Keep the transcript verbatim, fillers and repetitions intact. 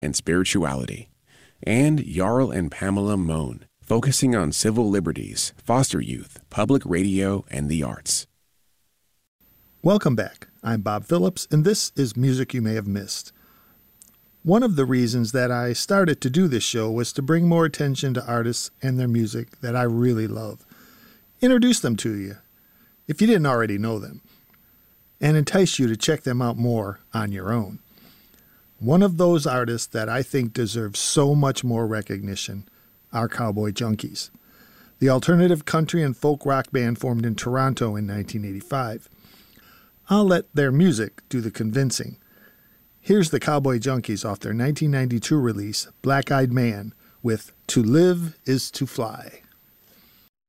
and spirituality. And Jarl and Pamela Mohn, focusing on civil liberties, foster youth, public radio, and the arts. Welcome back. I'm Bob Phillips, and this is Music You May Have Missed. One of the reasons that I started to do this show was to bring more attention to artists and their music that I really love, introduce them to you, if you didn't already know them, and entice you to check them out more on your own. One of those artists that I think deserves so much more recognition are Cowboy Junkies, the alternative country and folk rock band formed in Toronto in nineteen eighty-five. I'll let their music do the convincing. Here's the Cowboy Junkies off their nineteen ninety-two release, Black Eyed Man, with To Live Is to Fly.